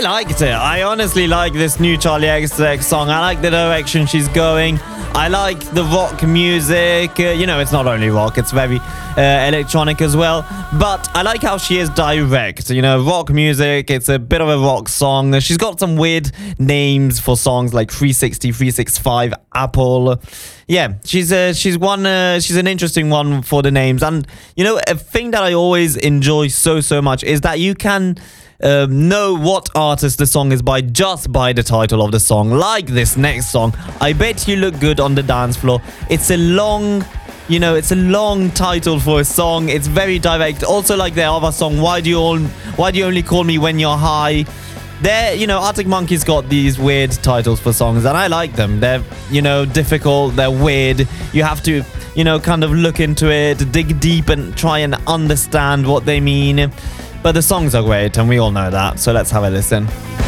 liked it. I honestly like this new Charlie XCX song. I like the direction she's going. I like the rock music. It's not only rock, it's very electronic as well. But I like how she is direct. Rock music, it's a bit of a rock song. She's got some weird names for songs like 360, 365, Apple. Yeah, she's an interesting one for the names. And, a thing that I always enjoy so much is that you can know what artist the song is by just by the title of the song. Like this next song, I Bet You Look Good on the Dance Floor. It's a long title for a song. It's very direct. Also, like their other song, Why Do You Only Call Me When You're High. Arctic Monkeys got these weird titles for songs, and I like them. They're, difficult, they're weird. You have to, kind of look into it, dig deep and try and understand what they mean. But the songs are great, and we all know that, so let's have a listen.